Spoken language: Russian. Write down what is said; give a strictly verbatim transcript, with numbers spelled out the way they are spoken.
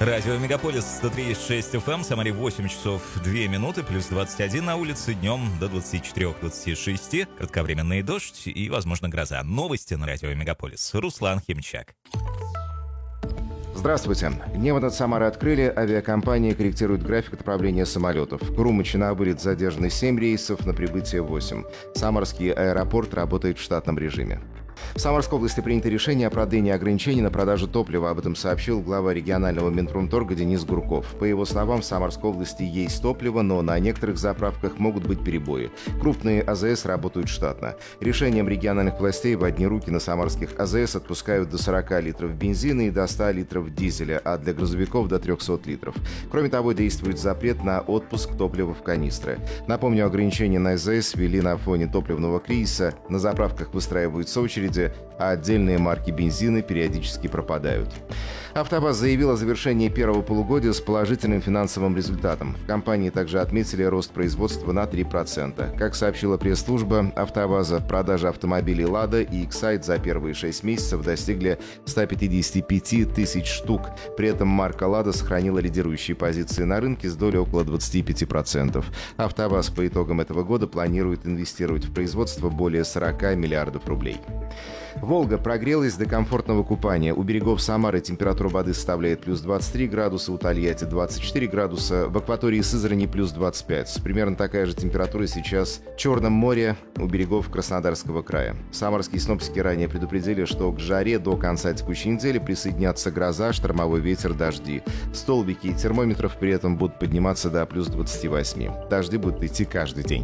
Радио Мегаполис сто три и шесть эф эм, в Самаре восемь часов две минуты, плюс двадцать один на улице, днем до двадцати четырёх — двадцати шести, кратковременный дождь и, возможно, гроза. Новости на Радио Мегаполис. Руслан Химчак. Здравствуйте. Небо над Самарой открыли, авиакомпания корректирует график отправления самолетов. В Крумычи на вылет задержаны семь рейсов, на прибытие восемь. Самарский аэропорт работает в штатном режиме. В Самарской области принято решение о продлении ограничений на продажу топлива. Об этом сообщил глава регионального Минпромторга Денис Гурков. По его словам, в Самарской области есть топливо, но на некоторых заправках могут быть перебои. Крупные а зэ эс работают штатно. Решением региональных властей в одни руки на самарских а зэ эс отпускают до сорока литров бензина и до ста литров дизеля, а для грузовиков до трехсот литров. Кроме того, действует запрет на отпуск топлива в канистры. Напомню, ограничения на а зэ эс ввели на фоне топливного кризиса. На заправках выстраиваются очереди, а отдельные марки бензина периодически пропадают. АвтоВАЗ заявил о завершении первого полугодия с положительным финансовым результатом. В компании также отметили рост производства на три процента. Как сообщила пресс-служба АвтоВАЗа, продажи автомобилей «Лада» и «Эксайд» за первые шесть месяцев достигли ста пятидесяти пяти тысяч штук. При этом марка «Лада» сохранила лидирующие позиции на рынке с долей около двадцати пяти процентов. АвтоВАЗ по итогам этого года планирует инвестировать в производство более сорока миллиардов рублей. Волга прогрелась до комфортного купания. У берегов Самары температура воды составляет плюс двадцать три градуса, у Тольятти двадцать четыре градуса, в акватории Сызрани плюс двадцать пять. Примерно такая же температура сейчас в Черном море у берегов Краснодарского края. Самарские синоптики ранее предупредили, что к жаре до конца текущей недели присоединятся гроза, штормовой ветер, дожди. Столбики термометров при этом будут подниматься до плюс двадцати восьми. Дожди будут идти каждый день.